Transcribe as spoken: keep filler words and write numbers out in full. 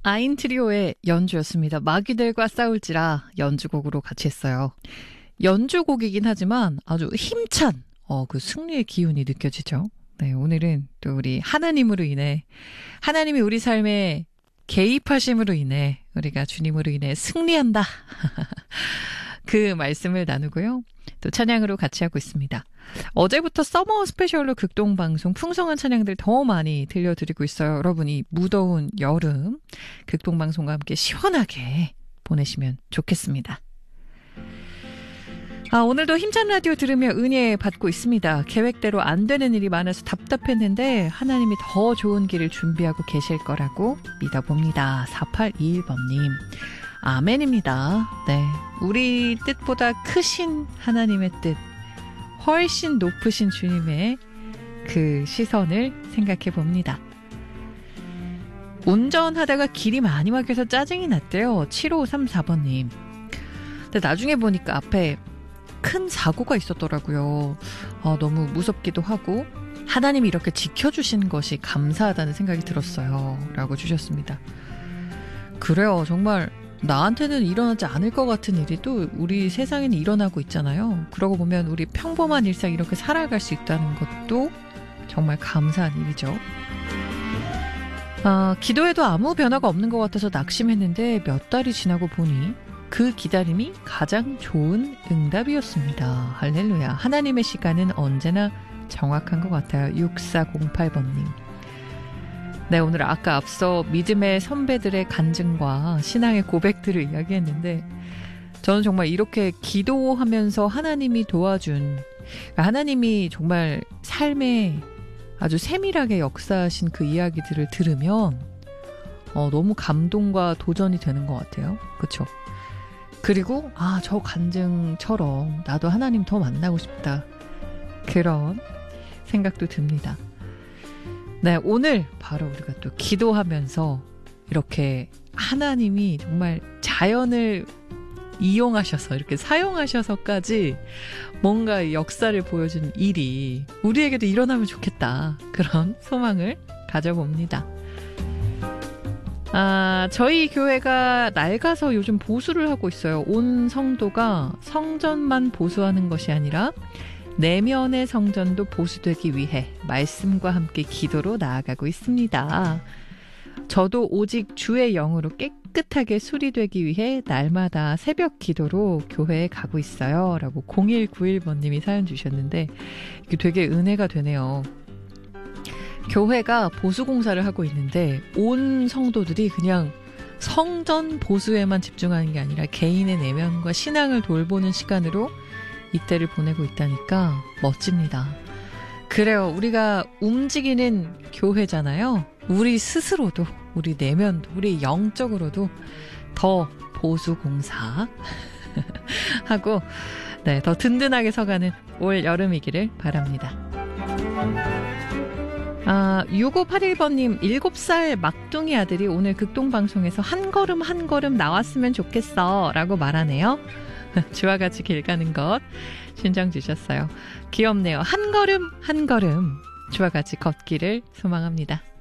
아인트리오의 연주였습니다. 마귀들과 싸울지라 연주곡으로 같이 했어요. 연주곡이긴 하지만 아주 힘찬 어, 그 승리의 기운이 느껴지죠. 네, 오늘은 또 우리 하나님으로 인해 하나님이 우리 삶에 개입하심으로 인해 우리가 주님으로 인해 승리한다. 그 말씀을 나누고요. 또 찬양으로 같이 하고 있습니다. 어제부터 서머 스페셜로 극동방송 풍성한 찬양들 더 많이 들려드리고 있어요. 여러분이 무더운 여름 극동방송과 함께 시원하게 보내시면 좋겠습니다. 아, 오늘도 힘찬 라디오 들으며 은혜 받고 있습니다. 계획대로 안 되는 일이 많아서 답답했는데 하나님이 더 좋은 길을 준비하고 계실 거라고 믿어봅니다. 사팔이일 번님. 아멘입니다. 네, 우리 뜻보다 크신 하나님의 뜻, 훨씬 높으신 주님의 그 시선을 생각해 봅니다. 운전하다가 길이 많이 막혀서 짜증이 났대요. 칠오삼사 번님. 근데 나중에 보니까 앞에 큰 사고가 있었더라고요. 아, 너무 무섭기도 하고 하나님이 이렇게 지켜주신 것이 감사하다는 생각이 들었어요. 라고 주셨습니다. 그래요. 정말 나한테는 일어나지 않을 것 같은 일이 또 우리 세상에는 일어나고 있잖아요. 그러고 보면 우리 평범한 일상 이렇게 살아갈 수 있다는 것도 정말 감사한 일이죠. 아, 기도해도 아무 변화가 없는 것 같아서 낙심했는데 몇 달이 지나고 보니 그 기다림이 가장 좋은 응답이었습니다. 할렐루야. 하나님의 시간은 언제나 정확한 것 같아요. 육사공팔 번님. 네, 오늘 아까 앞서 믿음의 선배들의 간증과 신앙의 고백들을 이야기했는데 저는 정말 이렇게 기도하면서 하나님이 도와준, 하나님이 정말 삶에 아주 세밀하게 역사하신 그 이야기들을 들으면 어, 너무 감동과 도전이 되는 것 같아요. 그렇죠? 그리고 아, 저 간증처럼 나도 하나님 더 만나고 싶다. 그런 생각도 듭니다. 네, 오늘 바로 우리가 또 기도하면서 이렇게 하나님이 정말 자연을 이용하셔서 이렇게 사용하셔서까지 뭔가 역사를 보여준 일이 우리에게도 일어나면 좋겠다. 그런 소망을 가져봅니다. 아, 저희 교회가 낡아서 요즘 보수를 하고 있어요. 온 성도가 성전만 보수하는 것이 아니라 내면의 성전도 보수되기 위해 말씀과 함께 기도로 나아가고 있습니다. 저도 오직 주의 영으로 깨끗하게 수리되기 위해 날마다 새벽 기도로 교회에 가고 있어요. 라고 공일구일 번님이 사연 주셨는데 이게 되게 은혜가 되네요. 교회가 보수공사를 하고 있는데 온 성도들이 그냥 성전 보수에만 집중하는 게 아니라 개인의 내면과 신앙을 돌보는 시간으로 이때를 보내고 있다니까 멋집니다. 그래요. 우리가 움직이는 교회잖아요. 우리 스스로도, 우리 내면도, 우리 영적으로도 더 보수공사 하고 네, 더 든든하게 서가는 올 여름이기를 바랍니다. 아, 육오팔일 번님, 일곱 살 막둥이 아들이 오늘 극동방송에서 한 걸음 한 걸음 나왔으면 좋겠어 라고 말하네요. 주와 같이 길 가는 것 신청 주셨어요. 귀엽네요. 한 걸음 한 걸음 주와 같이 걷기를 소망합니다.